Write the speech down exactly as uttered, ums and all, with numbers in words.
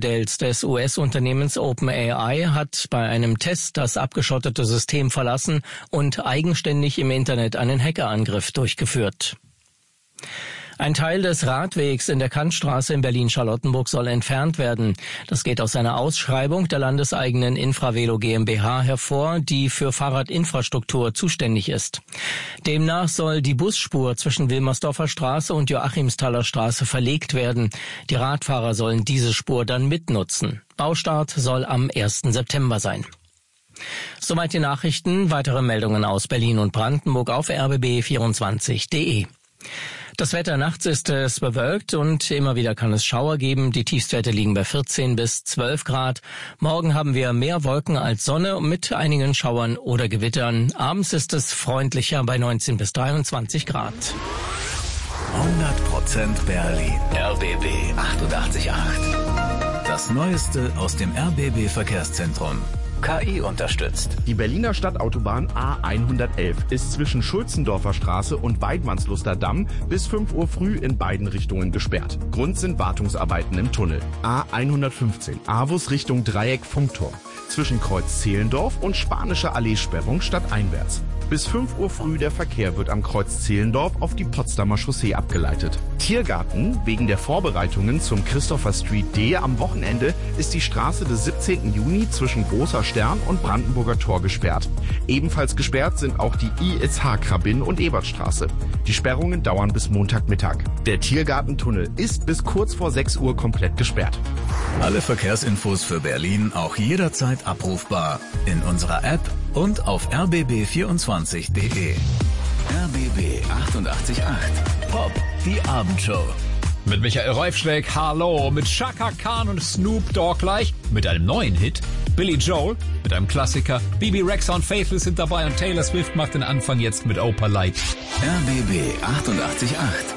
Geschäftsmodells des U S-Unternehmens OpenAI hat bei einem Test das abgeschottete System verlassen und eigenständig im Internet einen Hackerangriff durchgeführt. Ein Teil des Radwegs in der Kantstraße in Berlin-Charlottenburg soll entfernt werden. Das geht aus einer Ausschreibung der landeseigenen Infravelo GmbH hervor, die für Fahrradinfrastruktur zuständig ist. Demnach soll die Busspur zwischen Wilmersdorfer Straße und Joachimsthaler Straße verlegt werden. Die Radfahrer sollen diese Spur dann mitnutzen. Baustart soll am ersten September sein. Soweit die Nachrichten. Weitere Meldungen aus Berlin und Brandenburg auf r b b vierundzwanzig punkt d e. Das Wetter nachts ist es bewölkt und immer wieder kann es Schauer geben. Die Tiefstwerte liegen bei vierzehn bis zwölf Grad. Morgen haben wir mehr Wolken als Sonne mit einigen Schauern oder Gewittern. Abends ist es freundlicher bei neunzehn bis dreiundzwanzig Grad. hundert Prozent Berlin. R B B achtundachtzig Komma acht. Das Neueste aus dem R B B Verkehrszentrum. K I unterstützt. Die Berliner Stadtautobahn A hundertelf ist zwischen Schulzendorfer Straße und Weidmannsluster Damm bis fünf Uhr früh in beiden Richtungen gesperrt. Grund sind Wartungsarbeiten im Tunnel. A hundertfünfzehn, Avus Richtung Dreieck Funkturm. Zwischen Kreuz Zehlendorf und Spanische Allee-Sperrung stadteinwärts. Bis fünf Uhr früh der Verkehr wird am Kreuz Zehlendorf auf die Potsdamer Chaussee abgeleitet. Tiergarten, wegen der Vorbereitungen zum Christopher Street D am Wochenende ist die Straße des siebzehnten Juni zwischen Großer Stern und Brandenburger Tor gesperrt. Ebenfalls gesperrt sind auch die I S H-Krabin und Ebertstraße. Die Sperrungen dauern bis Montagmittag. Der Tiergartentunnel ist bis kurz vor sechs Uhr komplett gesperrt. Alle Verkehrsinfos für Berlin auch jederzeit abrufbar in unserer App und auf r b b vierundzwanzig punkt d e. R B B achtundachtzig Komma acht. Pop, die Abendshow. Mit Michael Reufschläg, hallo, mit Chaka Khan und Snoop Dogg gleich, mit einem neuen Hit. Billy Joel mit einem Klassiker. B B Rexha und Faithless sind dabei und Taylor Swift macht den Anfang jetzt mit Opalite. R B B achtundachtzig Komma acht.